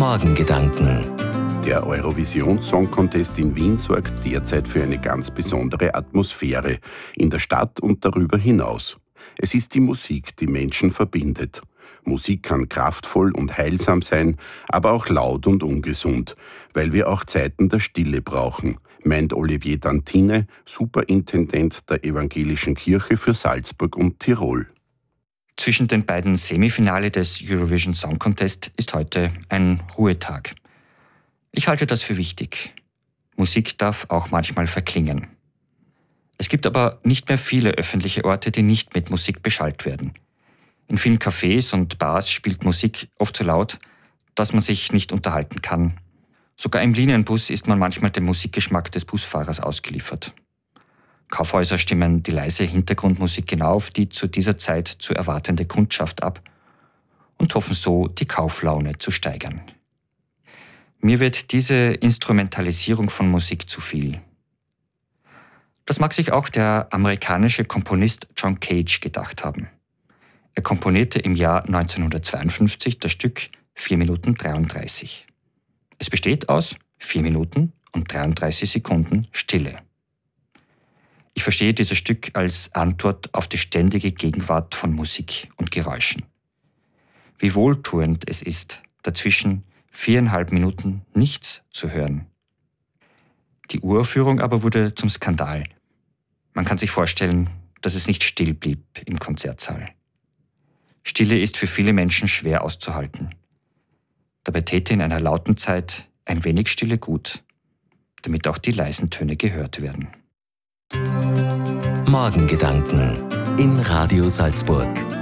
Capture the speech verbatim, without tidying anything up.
Morgengedanken. Der Eurovision Song Contest in Wien sorgt derzeit für eine ganz besondere Atmosphäre in der Stadt und darüber hinaus. Es ist die Musik, die Menschen verbindet. Musik kann kraftvoll und heilsam sein, aber auch laut und ungesund, weil wir auch Zeiten der Stille brauchen, meint Olivier Dantine, Superintendent der Evangelischen Kirche für Salzburg und Tirol. Zwischen den beiden Semifinale des Eurovision Song Contest ist heute ein Ruhetag. Ich halte das für wichtig. Musik darf auch manchmal verklingen. Es gibt aber nicht mehr viele öffentliche Orte, die nicht mit Musik beschallt werden. In vielen Cafés und Bars spielt Musik oft so laut, dass man sich nicht unterhalten kann. Sogar im Linienbus ist man manchmal dem Musikgeschmack des Busfahrers ausgeliefert. Kaufhäuser stimmen die leise Hintergrundmusik genau auf die zu dieser Zeit zu erwartende Kundschaft ab und hoffen so, die Kauflaune zu steigern. Mir wird diese Instrumentalisierung von Musik zu viel. Das mag sich auch der amerikanische Komponist John Cage gedacht haben. Er komponierte im Jahr neunzehnhundertzweiundfünfzig das Stück vier Minuten dreiunddreißig. Es besteht aus vier Minuten und dreiunddreißig Sekunden Stille. Ich verstehe dieses Stück als Antwort auf die ständige Gegenwart von Musik und Geräuschen. Wie wohltuend es ist, dazwischen viereinhalb Minuten nichts zu hören. Die Uraufführung aber wurde zum Skandal. Man kann sich vorstellen, dass es nicht still blieb im Konzertsaal. Stille ist für viele Menschen schwer auszuhalten. Dabei täte in einer lauten Zeit ein wenig Stille gut, damit auch die leisen Töne gehört werden. Morgengedanken in Radio Salzburg.